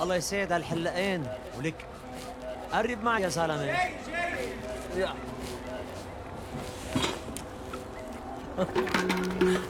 الله يسعد هالحلاقين ولك. قرب معي يا زلمه. يا